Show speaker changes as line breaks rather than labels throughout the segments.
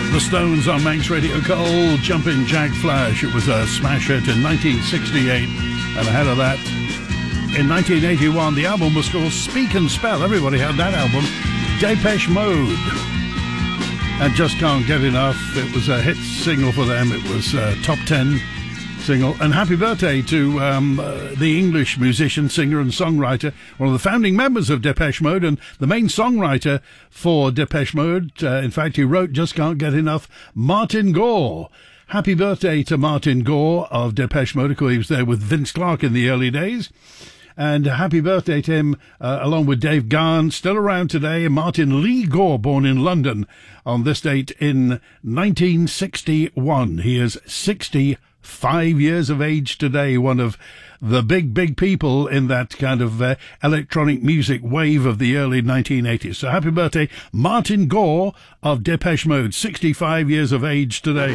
The Stones on Manx Radio. Cole, Jumpin' Jack Flash. It was a smash hit in 1968. And ahead of that, in 1981, the album was called Speak and Spell. Everybody had that album. Depeche Mode. And Just Can't Get Enough. It was a hit single for them. It was a top 10 single. And happy birthday to the English musician, singer and songwriter, one of the founding members of Depeche Mode and the main songwriter for Depeche Mode. In fact, he wrote Just Can't Get Enough, Martin Gore. Happy birthday to Martin Gore of Depeche Mode. Of course, he was there with Vince Clarke in the early days. And happy birthday to him, along with Dave Gahan, still around today, and Martin Lee Gore, born in London on this date in 1961. He is 65 years of age today, one of the big people in that kind of electronic music wave of the early 1980s. So happy birthday, Martin Gore of Depeche Mode, 65 years of age today.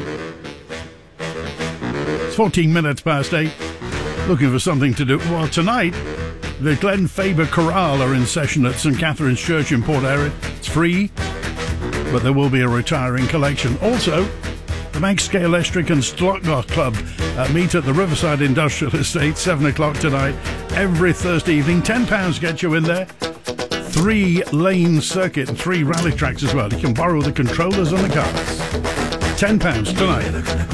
It's 14 minutes past 8. Looking for something to do. Well, tonight, the Glen Faber Chorale are in session at St Catherine's Church in Port Erin. It's free, but there will be a retiring collection. Also, the Manx Scale Electric and Slotgoth Club meet at the Riverside Industrial Estate, 7 o'clock tonight, every Thursday evening. £10 gets you in there. 3-lane circuit and 3 rally tracks as well. You can borrow the controllers and the cars. £10 tonight.